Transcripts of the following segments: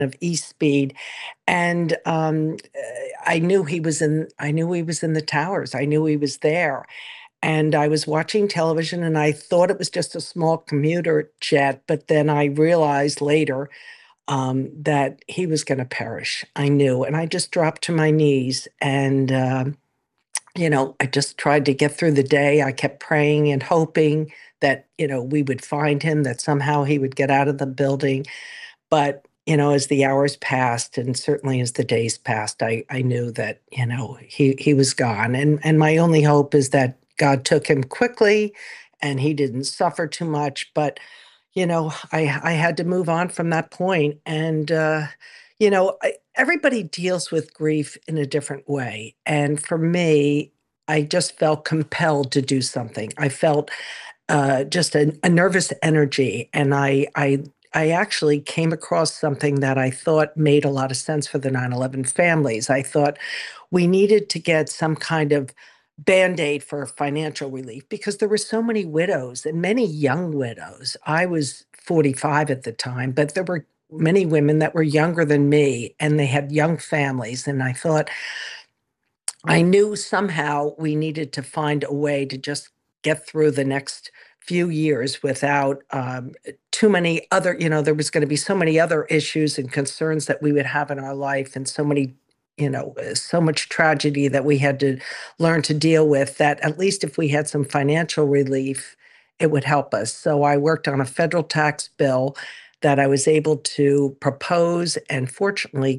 of East Speed, and I knew he was in the towers. I knew he was there, and I was watching television, and I thought it was just a small commuter jet, but then I realized later that he was going to perish. I knew, and I just dropped to my knees, and I just tried to get through the day. I kept praying and hoping that we would find him, that somehow he would get out of the building. But as the hours passed, and certainly as the days passed, I knew that he was gone. And my only hope is that God took him quickly, and he didn't suffer too much. But I had to move on from that point. And everybody deals with grief in a different way. And for me, I just felt compelled to do something. I felt just a nervous energy, and I actually came across something that I thought made a lot of sense for the 9/11 families. I thought we needed to get some kind of band-aid for financial relief because there were so many widows and many young widows. I was 45 at the time, but there were many women that were younger than me, and they had young families. And I thought, I knew somehow we needed to find a way to just get through the next few years without too many other, there was going to be so many other issues and concerns that we would have in our life, and so many, so much tragedy that we had to learn to deal with, that at least if we had some financial relief, it would help us. So I worked on a federal tax bill that I was able to propose and fortunately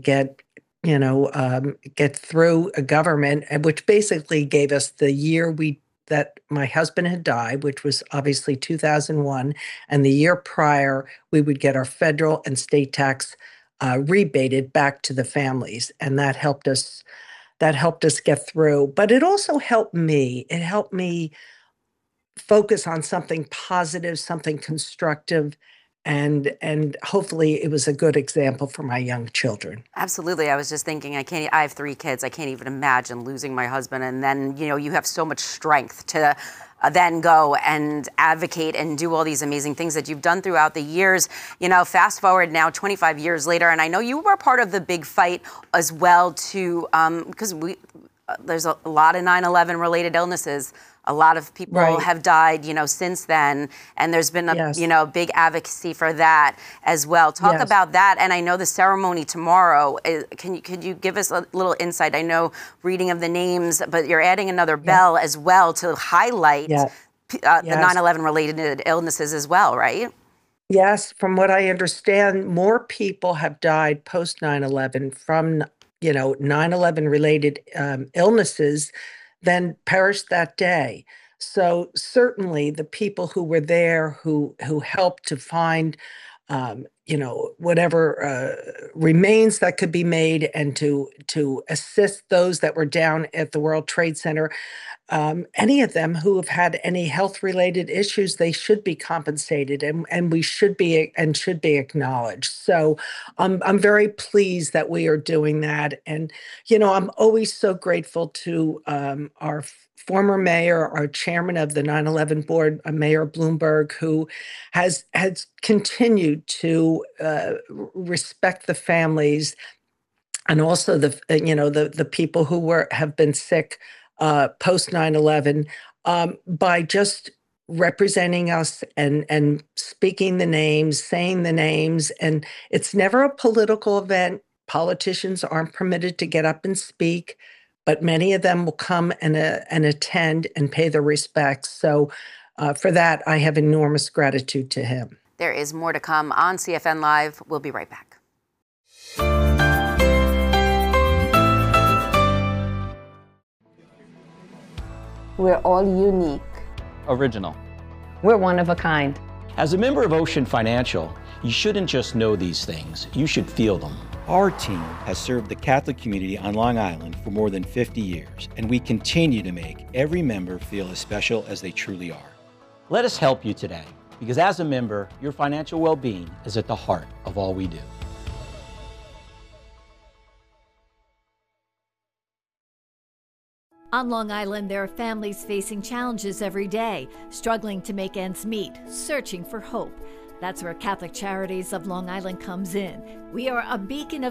get through a government, and which basically gave us the year that my husband had died, which was obviously 2001, and the year prior, we would get our federal and state tax rebated back to the families, and that helped us. That helped us get through. But it also helped me. It helped me focus on something positive, something constructive, and hopefully it was a good example for my young children. Absolutely. I was just thinking, I have 3 kids. I can't even imagine losing my husband. And then, you have so much strength to then go and advocate and do all these amazing things that you've done throughout the years. Fast forward now 25 years later, and I know you were part of the big fight as well too, because there's a lot of 9/11 related illnesses. A lot of people Right. have died, since then, and there's been a, Yes. Big advocacy for that as well. Talk Yes. about that, and I know the ceremony tomorrow. Could you give us a little insight? I know reading of the names, but you're adding another bell as well to highlight Yeah. the Yes. 9/11 related illnesses as well, right? Yes, from what I understand, more people have died post 9/11 from, 9/11 related illnesses than perished that day. So certainly the people who were there, who helped to find, whatever remains that could be made, and to assist those that were down at the World Trade Center, any of them who have had any health related issues, they should be compensated, and we should be acknowledged. So I'm very pleased that we are doing that. And, I'm always so grateful to our former mayor, our chairman of the 9/11 board, Mayor Bloomberg, who has continued to respect the families, and also the people who have been sick post 9/11, by just representing us and speaking the names, saying the names. And it's never a political event. Politicians aren't permitted to get up and speak, but many of them will come and attend and pay their respects. So for that, I have enormous gratitude to him. There is more to come on CFN Live. We'll be right back. We're all unique. Original. We're one of a kind. As a member of Ocean Financial, you shouldn't just know these things, you should feel them. Our team has served the Catholic community on Long Island for more than 50 years, and we continue to make every member feel as special as they truly are. Let us help you today, because as a member, your financial well-being is at the heart of all we do. On Long Island, there are families facing challenges every day, struggling to make ends meet, searching for hope. That's where Catholic Charities of Long Island comes in. We are a beacon of